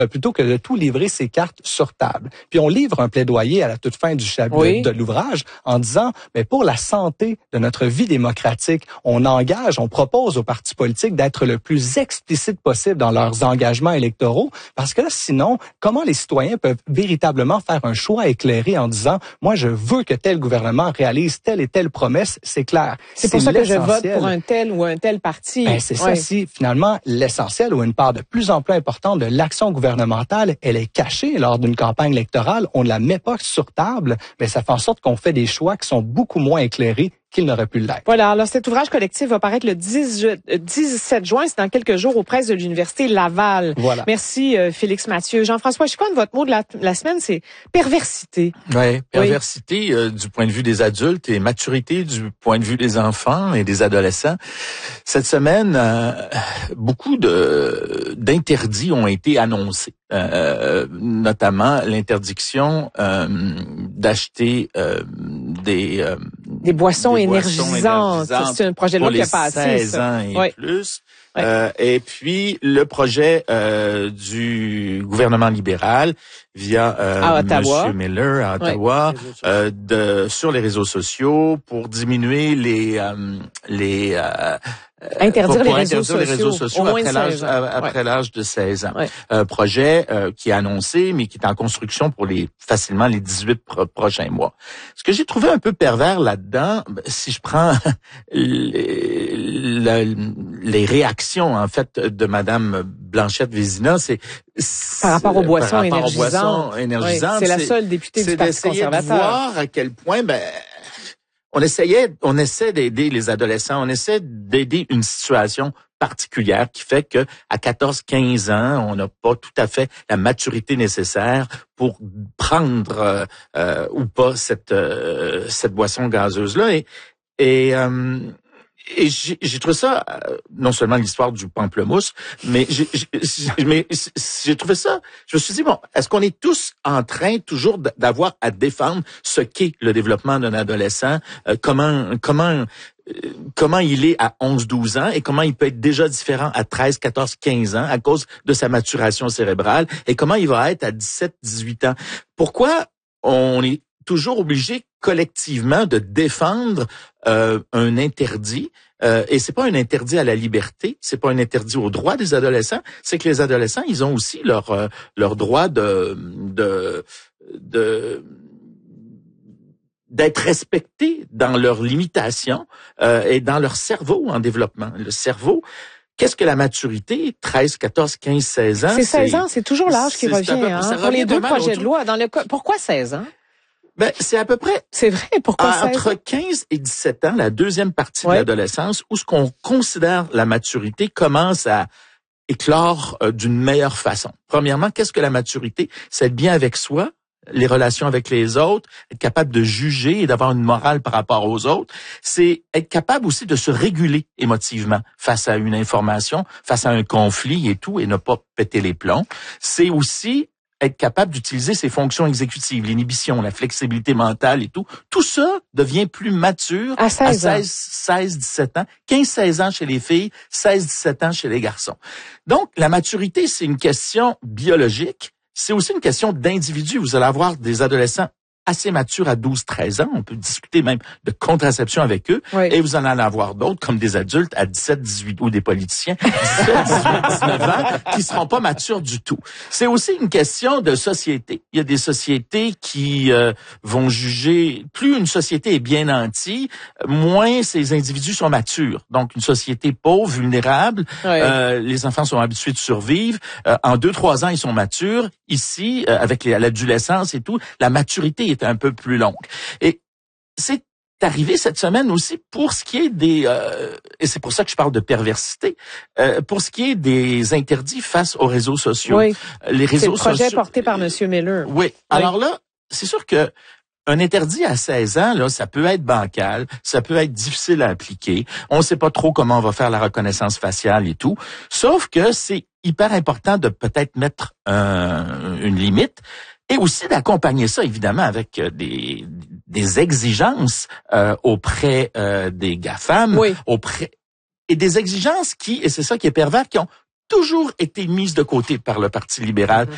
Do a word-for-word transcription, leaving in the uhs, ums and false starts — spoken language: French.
plutôt que de tout livrer ses cartes sur table. Puis on livre un plaidoyer à la toute fin du chapitre oui. de l'ouvrage en disant, mais pour la santé de notre vie démocratique, on engage, on propose aux partis politiques d'être le plus explicite possible dans leurs engagements électoraux, parce que là, sinon, comment les citoyens peuvent véritablement faire un choix éclairé en disant, moi, je veux que tel gouvernement réalise telle et telle promesse, c'est clair. C'est, c'est pour ça que je vote pour un tel ou un tel parti. Ben, c'est ouais. ça, si finalement, l'essentiel ou une part de plus en plus importante de l'action gouvernementale gouvernementale, elle est cachée lors d'une campagne électorale, on ne la met pas sur table, mais ça fait en sorte qu'on fait des choix qui sont beaucoup moins éclairés qu'il n'aurait pu l'être. Voilà, alors cet ouvrage collectif va paraître le dix-sept juin, c'est dans quelques jours aux presses de l'Université Laval. Voilà. Merci euh, Félix Mathieu. Jean-François Chicoine, votre mot de la, la semaine, c'est perversité. Ouais, perversité oui. euh, du point de vue des adultes et maturité du point de vue des enfants et des adolescents. Cette semaine, euh, beaucoup de d'interdits ont été annoncés, euh, notamment l'interdiction euh, d'acheter euh, des euh, des boissons des énergisantes. énergisantes. C'est un projet de loi qui a passé. seize ans et oui. plus. Oui. Euh, et puis le projet euh, du gouvernement libéral via euh, à Ottawa. Monsieur Miller à Ottawa oui. euh, de sur les réseaux sociaux pour diminuer les euh, les euh, interdire, pour, pour les, interdire réseaux les réseaux sociaux après l'âge après ouais. l'âge de seize ans. Ouais. Euh, projet euh, qui est annoncé mais qui est en construction pour les facilement les dix-huit pro- prochains mois. Ce que j'ai trouvé un peu pervers là-dedans, si je prends les, les, les réactions en fait de Madame Blanchette-Vézina, c'est, c'est par rapport aux boissons par rapport énergisantes. Aux boissons énergisantes oui, c'est la seule députée du Parti conservateur. C'est d'essayer de voir à quel point ben on essayait, on essaie d'aider les adolescents, on essaie d'aider une situation particulière qui fait que à quatorze quinze ans, on n'a pas tout à fait la maturité nécessaire pour prendre euh, euh, ou pas cette euh, cette boisson gazeuse là et et euh, Et j'ai, j'ai trouvé ça, euh, non seulement l'histoire du pamplemousse, mais j'ai, j'ai, mais j'ai trouvé ça, je me suis dit, bon, est-ce qu'on est tous en train toujours d'avoir à défendre ce qu'est le développement d'un adolescent, euh, comment, comment, euh, comment il est à onze douze ans et comment il peut être déjà différent à treize quatorze quinze ans à cause de sa maturation cérébrale et comment il va être à dix-sept dix-huit ans. Pourquoi on est toujours obligé collectivement de défendre euh, un interdit euh, et c'est pas un interdit à la liberté, c'est pas un interdit aux droits des adolescents, c'est que les adolescents ils ont aussi leur euh, leur droit de de de d'être respectés dans leurs limitations euh, et dans leur cerveau en développement. Le cerveau. Qu'est-ce que la maturité? treize, quatorze, quinze, seize ans. C'est seize ans, c'est toujours l'âge qui revient. Peu, hein, pour les deux projets de loi. Dans le cas, pourquoi seize ans? Ben, c'est à peu près. C'est vrai, pourquoi seize? Entre quinze et dix-sept ans, la deuxième partie ouais. de l'adolescence, où ce qu'on considère la maturité commence à éclore euh, d'une meilleure façon. Premièrement, qu'est-ce que la maturité? C'est être bien avec soi, les relations avec les autres, être capable de juger et d'avoir une morale par rapport aux autres. C'est être capable aussi de se réguler émotivement face à une information, face à un conflit et tout, et ne pas péter les plombs. C'est aussi être capable d'utiliser ses fonctions exécutives, l'inhibition, la flexibilité mentale et tout. Tout ça devient plus mature à seize, à seize dix-sept ans, quinze seize ans chez les filles, seize dix-sept ans chez les garçons. Donc, la maturité, c'est une question biologique. C'est aussi une question d'individu. Vous allez avoir des adolescents assez matures à douze treize ans. On peut discuter même de contraception avec eux. Oui. Et vous en allez avoir d'autres, comme des adultes à dix-sept dix-huit ou des politiciens, dix-sept dix-huit dix-neuf ans, qui seront pas matures du tout. C'est aussi une question de société. Il y a des sociétés qui euh, vont juger, plus une société est bien nantie, moins ces individus sont matures. Donc, une société pauvre, vulnérable, oui. euh, les enfants sont habitués de survivre. Euh, en deux, trois ans, ils sont matures. Ici, euh, avec les, l'adolescence et tout, la maturité est un peu plus longue. Et c'est arrivé cette semaine aussi pour ce qui est des... Euh, et c'est pour ça que je parle de perversité, euh, pour ce qui est des interdits face aux réseaux sociaux. Oui, les réseaux c'est le projet sociaux, porté par M. Miller. Oui. oui. Alors là, c'est sûr que un interdit à seize ans, là, ça peut être bancal, ça peut être difficile à appliquer. On ne sait pas trop comment on va faire la reconnaissance faciale et tout. Sauf que c'est hyper important de peut-être mettre un, une limite. Et aussi d'accompagner ça, évidemment, avec des, des exigences euh, auprès euh, des GAFAM, oui. auprès et des exigences qui, et c'est ça qui est pervers, qui ont toujours été mises de côté par le Parti libéral, mm-hmm.